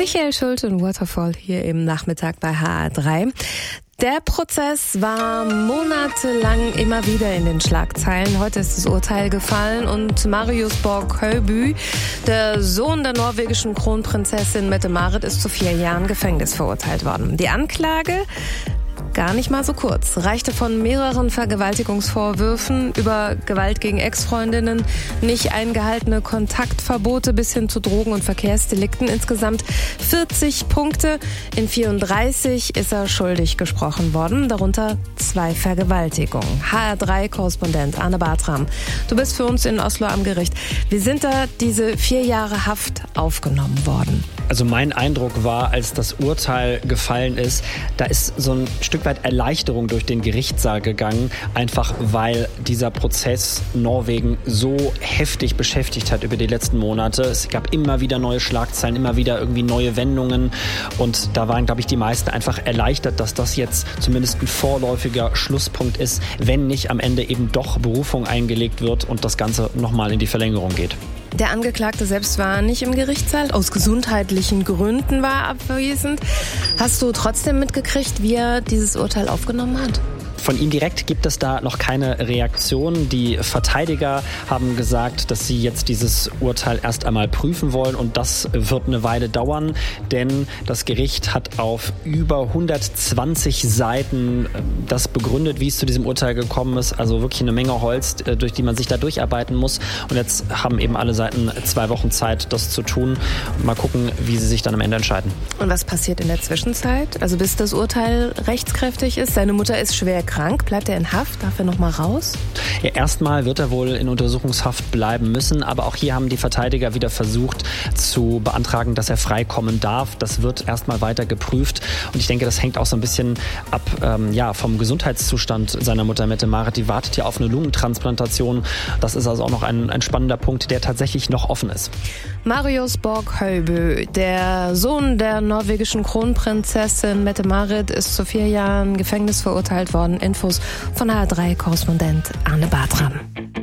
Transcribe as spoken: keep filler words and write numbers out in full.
Michael Schulte und Waterfall hier im Nachmittag bei H A drei. Der Prozess war monatelang immer wieder in den Schlagzeilen. Heute ist das Urteil gefallen und Marius Borg-Høiby, der Sohn der norwegischen Kronprinzessin Mette-Marit, ist zu vier Jahren Gefängnis verurteilt worden. Die Anklage? Gar nicht mal so kurz. Reichte von mehreren Vergewaltigungsvorwürfen über Gewalt gegen Ex-Freundinnen, nicht eingehaltene Kontaktverbote bis hin zu Drogen- und Verkehrsdelikten. Insgesamt vierzig Punkte. In vierunddreißig ist er schuldig gesprochen worden, darunter zwei Vergewaltigungen. H R drei Korrespondent Arne Bartram, du bist für uns in Oslo am Gericht. Wie sind da diese vier Jahre Haft aufgenommen worden? Also mein Eindruck war, als das Urteil gefallen ist, da ist so ein Stück weit Erleichterung durch den Gerichtssaal gegangen, einfach weil dieser Prozess Norwegen so heftig beschäftigt hat über die letzten Monate. Es gab immer wieder neue Schlagzeilen, immer wieder irgendwie neue Wendungen und da waren, glaube ich, die meisten einfach erleichtert, dass das jetzt zumindest ein vorläufiger Schlusspunkt ist, wenn nicht am Ende eben doch Berufung eingelegt wird und das Ganze nochmal in die Verlängerung geht. Der Angeklagte selbst war nicht im Gerichtssaal, aus gesundheitlichen Gründen war er abwesend. Hast du trotzdem mitgekriegt, wie er dieses Urteil aufgenommen hat? Von ihm direkt gibt es da noch keine Reaktion. Die Verteidiger haben gesagt, dass sie jetzt dieses Urteil erst einmal prüfen wollen und das wird eine Weile dauern, denn das Gericht hat auf über hundertzwanzig Seiten das begründet, wie es zu diesem Urteil gekommen ist. Also wirklich eine Menge Holz, durch die man sich da durcharbeiten muss. Und jetzt haben eben alle Seiten zwei Wochen Zeit, das zu tun. Mal gucken, wie sie sich dann am Ende entscheiden. Und was passiert in der Zwischenzeit? Also bis das Urteil rechtskräftig ist? Seine Mutter ist schwer krank. Bleibt er in Haft? Darf er noch mal raus? Ja, erstmal wird er wohl in Untersuchungshaft bleiben müssen. Aber auch hier haben die Verteidiger wieder versucht zu beantragen, dass er freikommen darf. Das wird erstmal weiter geprüft. Und ich denke, das hängt auch so ein bisschen ab ähm, ja, vom Gesundheitszustand seiner Mutter Mette-Marit. Die wartet ja auf eine Lungentransplantation. Das ist also auch noch ein, ein spannender Punkt, der tatsächlich noch offen ist. Marius Borg-Høiby, der Sohn der norwegischen Kronprinzessin Mette-Marit, ist zu vier Jahren Gefängnis verurteilt worden. Infos von H R drei Korrespondent Arne Bartram.